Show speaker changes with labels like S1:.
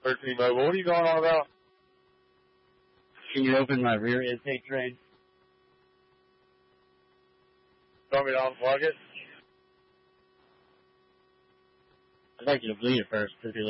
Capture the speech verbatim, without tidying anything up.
S1: thirteen Mobile. What are you going on about?
S2: Can you open my rear intake drain?
S1: Want me to unplug it?
S2: I'd like you to bleed it first if you're